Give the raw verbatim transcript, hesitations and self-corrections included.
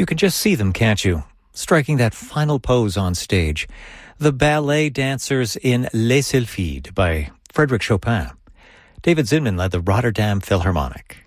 You can just see them, can't you? Striking that final pose on stage. The ballet dancers in Les Sylphides by Frédéric Chopin. David Zinman led the Rotterdam Philharmonic.